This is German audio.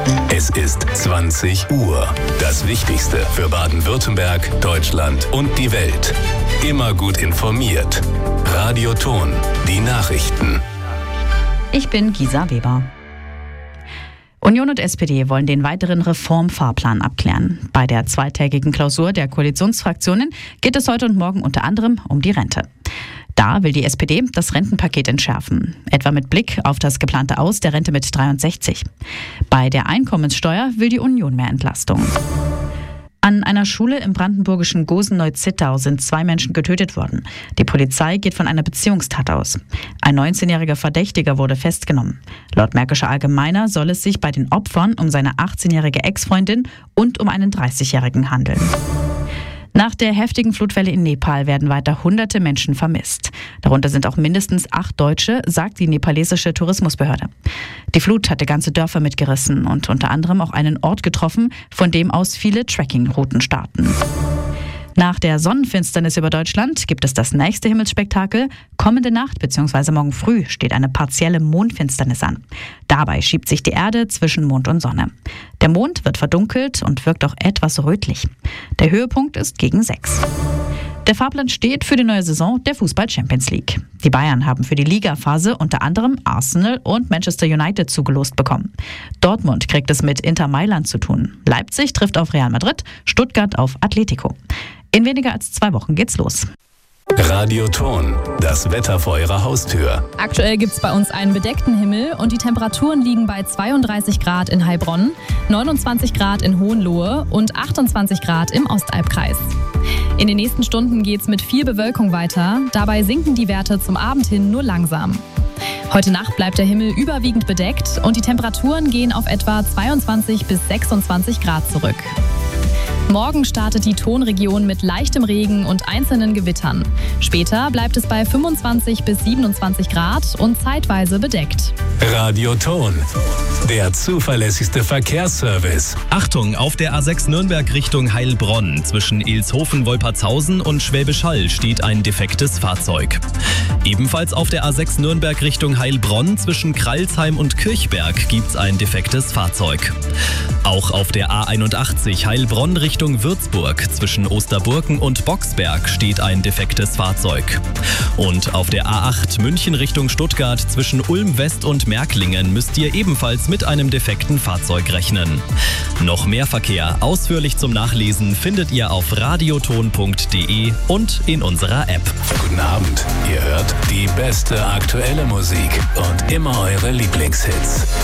Es ist 20 Uhr. Das Wichtigste für Baden-Württemberg, Deutschland und die Welt. Immer gut informiert. Radio Ton, die Nachrichten. Ich bin Gisa Weber. Union und SPD wollen den weiteren Reformfahrplan abklären. Bei der zweitägigen Klausur der Koalitionsfraktionen geht es heute und morgen unter anderem um die Rente. Da will die SPD das Rentenpaket entschärfen, etwa mit Blick auf das geplante Aus der Rente mit 63. Bei der Einkommenssteuer will die Union mehr Entlastung. An einer Schule im brandenburgischen Gosen-Neuzittau sind 2 Menschen getötet worden. Die Polizei geht von einer Beziehungstat aus. Ein 19-jähriger Verdächtiger wurde festgenommen. Laut Märkischer Allgemeiner soll es sich bei den Opfern um seine 18-jährige Ex-Freundin und um einen 30-jährigen handeln. Nach der heftigen Flutwelle in Nepal werden weiter hunderte Menschen vermisst. Darunter sind auch mindestens 8 Deutsche, sagt die nepalesische Tourismusbehörde. Die Flut hatte ganze Dörfer mitgerissen und unter anderem auch einen Ort getroffen, von dem aus viele Trekkingrouten starten. Nach der Sonnenfinsternis über Deutschland gibt es das nächste Himmelsspektakel. Kommende Nacht bzw. morgen früh steht eine partielle Mondfinsternis an. Dabei schiebt sich die Erde zwischen Mond und Sonne. Der Mond wird verdunkelt und wirkt auch etwas rötlich. Der Höhepunkt ist gegen 6. Der Fahrplan steht für die neue Saison der Fußball-Champions League. Die Bayern haben für die Ligaphase unter anderem Arsenal und Manchester United zugelost bekommen. Dortmund kriegt es mit Inter Mailand zu tun. Leipzig trifft auf Real Madrid, Stuttgart auf Atletico. In weniger als 2 Wochen geht's los. Radio Ton, das Wetter vor Ihrer Haustür. Aktuell gibt's bei uns einen bedeckten Himmel und die Temperaturen liegen bei 32 Grad in Heilbronn, 29 Grad in Hohenlohe und 28 Grad im Ostalbkreis. In den nächsten Stunden geht's mit viel Bewölkung weiter. Dabei sinken die Werte zum Abend hin nur langsam. Heute Nacht bleibt der Himmel überwiegend bedeckt und die Temperaturen gehen auf etwa 22 bis 26 Grad zurück. Morgen startet die Tonregion mit leichtem Regen und einzelnen Gewittern. Später bleibt es bei 25 bis 27 Grad und zeitweise bedeckt. Radio Ton, der zuverlässigste Verkehrsservice. Achtung, auf der A6 Nürnberg Richtung Heilbronn zwischen Ilshofen-Wolpertshausen und Schwäbisch Hall steht ein defektes Fahrzeug. Ebenfalls auf der A6 Nürnberg Richtung Heilbronn zwischen Kralsheim und Kirchberg gibt's ein defektes Fahrzeug. Auch auf der A81 Heilbronn Richtung Würzburg zwischen Osterburken und Boxberg steht ein defektes Fahrzeug. Und auf der A8 München Richtung Stuttgart zwischen Ulm West und Märklingen müsst ihr ebenfalls mit einem defekten Fahrzeug rechnen. Noch mehr Verkehr ausführlich zum Nachlesen findet ihr auf radioton.de und in unserer App. Guten Abend, ihr hört die beste aktuelle Musik und immer eure Lieblingshits.